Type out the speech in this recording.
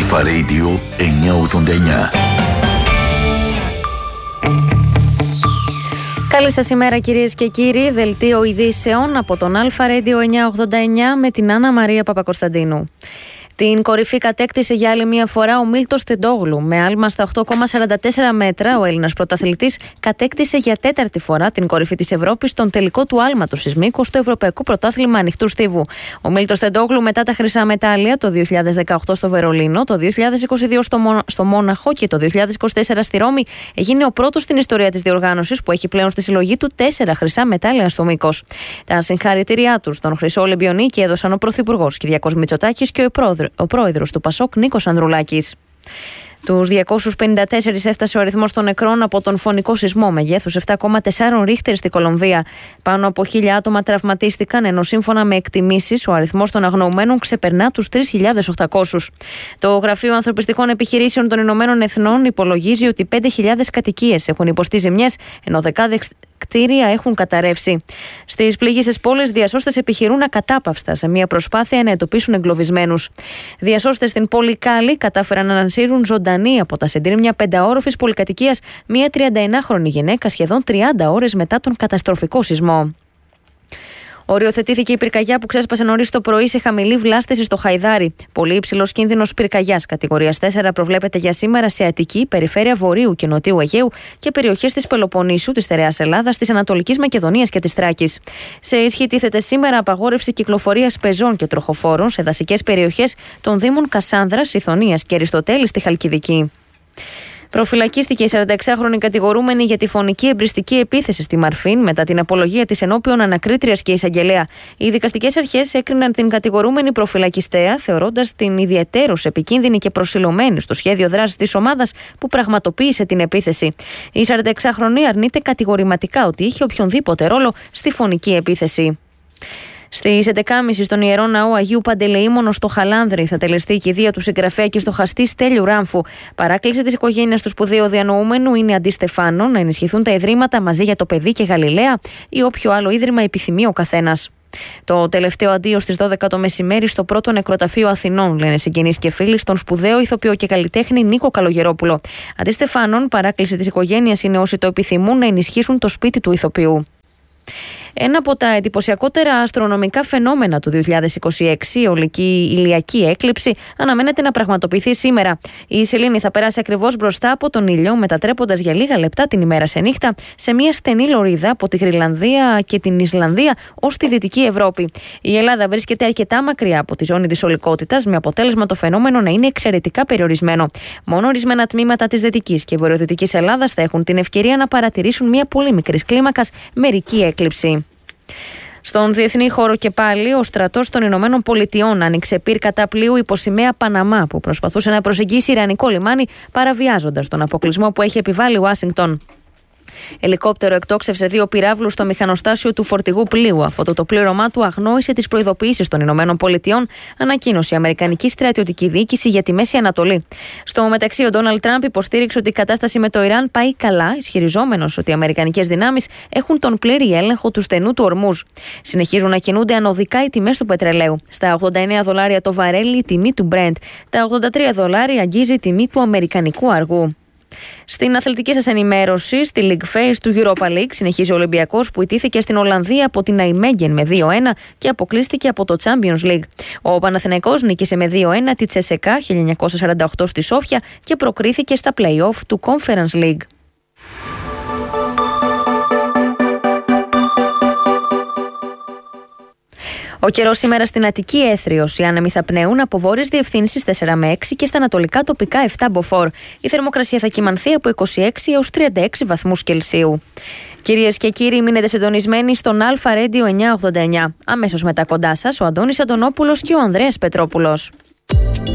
Αλφα Radio 989. Καλή σας ημέρα κυρίες και κύριοι, δελτίο ειδήσεων από τον Αλφα Radio 989 με την Άννα Μαρία Παπακοσταντίνου. Την κορυφή κατέκτησε για άλλη μια φορά ο Μίλτος Τεντόγλου. Με άλμα στα 8,44 μέτρα, ο Έλληνας πρωταθλητής κατέκτησε για τέταρτη φορά την κορυφή της Ευρώπης στον τελικό του άλματος εις μήκος στο Ευρωπαϊκό Πρωτάθλημα Ανοιχτού Στίβου. Ο Μίλτος Τεντόγλου, μετά τα χρυσά μετάλλια το 2018 στο Βερολίνο, το 2022 στο Μόναχο και το 2024 στη Ρώμη, έγινε ο πρώτος στην ιστορία της διοργάνωσης που έχει πλέον στη συλλογή του 4 χρυσά μετάλλια στο μήκος. Τα συγχαρητήριά του στον χρυσό Ολυμπιονίκη έδωσαν ο Πρωθυπουργός Κυριάκος Μητσοτάκης και ο πρόεδρος του Πασόκ Νίκος Ανδρουλάκης. Τους 254 έφτασε ο αριθμός των νεκρών από τον φωνικό σεισμό μεγέθους 7,4 ρίχτερ στη Κολομβία. Πάνω από 1.000 άτομα τραυματίστηκαν, ενώ σύμφωνα με εκτιμήσεις ο αριθμός των αγνοωμένων ξεπερνά τους 3.800. Το Γραφείο Ανθρωπιστικών Επιχειρήσεων των Ηνωμένων Εθνών υπολογίζει ότι 5.000 κατοικίες έχουν υποστεί ζημιές, ενώ δεκάδες κτίρια έχουν καταρρεύσει. Στις πληγήσεις πόλεις, διασώστες επιχειρούν ακατάπαυστα σε μια προσπάθεια να εντοπίσουν εγκλωβισμένους. Διασώστες στην πόλη Κάλι κατάφεραν να ανασύρουν ζωντανή από τα συντρίμμια 5όροφης πολυκατοικίας μια 39χρονη γυναίκα σχεδόν 30 ώρες μετά τον καταστροφικό σεισμό. Οριοθετήθηκε η πυρκαγιά που ξέσπασε νωρίς το πρωί σε χαμηλή βλάστηση στο Χαϊδάρι. Πολύ υψηλός κίνδυνος πυρκαγιάς κατηγορίας 4 προβλέπεται για σήμερα σε Αττική, περιφέρεια Βορείου και Νοτιού Αιγαίου και περιοχές της Πελοποννήσου, της Στερεάς Ελλάδας, της Ανατολικής Μακεδονίας και της Θράκης. Σε ισχύ τίθεται σήμερα απαγόρευση κυκλοφορίας πεζών και τροχοφόρων σε δασικές περιοχές των Δήμων Κασάνδρας, Ιθωνίας και Αριστοτέλη στη Χαλκιδική. Προφυλακίστηκε η 46χρονη κατηγορούμενη για τη φωνική εμπριστική επίθεση στη Μαρφίν μετά την απολογία της ενώπιον ανακρίτριας και εισαγγελέα. Οι δικαστικές αρχές έκριναν την κατηγορούμενη προφυλακιστέα, θεωρώντας την ιδιαιτέρως επικίνδυνη και προσιλωμένη στο σχέδιο δράσης της ομάδας που πραγματοποίησε την επίθεση. Η 46χρονη αρνείται κατηγορηματικά ότι είχε οποιονδήποτε ρόλο στη φωνική επίθεση. Στις 11.30 στον Ιερό Ναό Αγίου Παντελεήμονος στο Χαλάνδρι θα τελεστεί η κηδεία του συγγραφέα και στοχαστή Στέλιου Ράμφου. Παράκληση της οικογένειας του σπουδαίου διανοούμενου είναι αντί Στεφάνων να ενισχυθούν τα ιδρύματα Μαζί για το Παιδί και Γαλιλαία ή όποιο άλλο ίδρυμα επιθυμεί ο καθένας. Το τελευταίο αντίο στις 12 το μεσημέρι στο πρώτο νεκροταφείο Αθηνών, λένε συγγενείς και φίλοι, στον σπουδαίο ηθοποιό και καλλιτέχνη Νίκο Καλογερόπουλο. Αντί Στεφάνων, παράκληση της οικογένειας είναι όσοι το επιθυμούν να ενισχύσουν το σπίτι του ηθοποιού. Ένα από τα εντυπωσιακότερα αστρονομικά φαινόμενα του 2026, η ολική ηλιακή έκλειψη, αναμένεται να πραγματοποιηθεί σήμερα. Η σελήνη θα περάσει ακριβώς μπροστά από τον ήλιο, μετατρέποντας για λίγα λεπτά την ημέρα σε νύχτα σε μια στενή λωρίδα από τη Γροιλανδία και την Ισλανδία ως τη Δυτική Ευρώπη. Η Ελλάδα βρίσκεται αρκετά μακριά από τη ζώνη της ολικότητας, με αποτέλεσμα το φαινόμενο να είναι εξαιρετικά περιορισμένο. Μόνο ορισμένα τμήματα της Δυτικής και Βορειοδυτικής Ελλάδας θα έχουν την ευκαιρία να παρατηρήσουν μια πολύ μικρής κλίμακας μερική έκλειψη. Στον διεθνή χώρο και πάλι, ο στρατός των Ηνωμένων Πολιτειών άνοιξε πυρ κατά πλοίου υπό σημαία Παναμά που προσπαθούσε να προσεγγίσει ιρανικό λιμάνι, παραβιάζοντας τον αποκλεισμό που έχει επιβάλει η Ουάσιγκτον. Ελικόπτερο εκτόξευσε 2 πυράβλους στο μηχανοστάσιο του φορτηγού πλοίου. Αυτό το πλήρωμά του αγνόησε τις προειδοποιήσεις των Ηνωμένων Πολιτειών, ανακοίνωσε η Αμερικανική Στρατιωτική Διοίκηση για τη Μέση Ανατολή. Στο μεταξύ, ο Ντόναλντ Τραμπ υποστήριξε ότι η κατάσταση με το Ιράν πάει καλά, ισχυριζόμενος ότι οι αμερικανικές δυνάμεις έχουν τον πλήρη έλεγχο του στενού του Ορμούζ. Συνεχίζουν να κινούνται ανωδικά οι τιμές του πετρελαίου. Στα $89 το βαρέλι η τιμή του Brent. Τα $83 αγγίζει η τιμή του αμερικανικού αργού. Στην αθλητική σας ενημέρωση, στη League Phase του Europa League συνεχίζει ο Ολυμπιακός που ιτήθηκε στην Ολλανδία από την Αϊμέγεν με 2-1 και αποκλείστηκε από το Champions League. Ο Παναθηναϊκός νίκησε με 2-1 τη Τσεσεκά 1948 στη Σόφια και προκρίθηκε στα play-off του Conference League. Ο καιρός σήμερα στην Αττική έθριος. Οι άνεμοι θα πνέουν από βόρειες διευθύνσεις 4 με 6 και στα ανατολικά τοπικά 7 μποφόρ. Η θερμοκρασία θα κυμανθεί από 26 έως 36 βαθμούς Κελσίου. Κυρίες και κύριοι, μείνετε συντονισμένοι στον Αλφα Radio 989. Αμέσως μετά κοντά σας ο Αντώνης Αντωνόπουλος και ο Ανδρέας Πετρόπουλος.